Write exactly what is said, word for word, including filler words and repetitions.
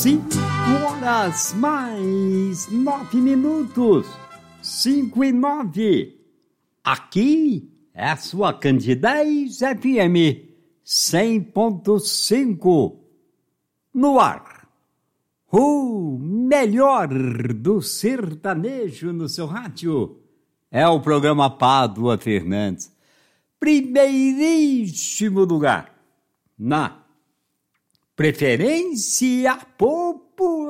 Cinco horas mais nove minutos. Cinco e nove. Aqui é a sua Candidez F M cem ponto cinco. No ar. O melhor do sertanejo no seu rádio é o programa Pádua Fernandes. Primeiríssimo lugar na preferência popular.